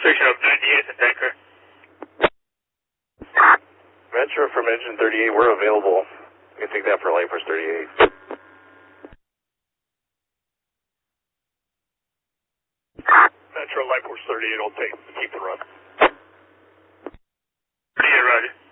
Station of 98 and Tanker. Metro from engine 38, we're available. You can take that for Light Force 38. Metro Light Force 38, I'll keep the run. 38, roger.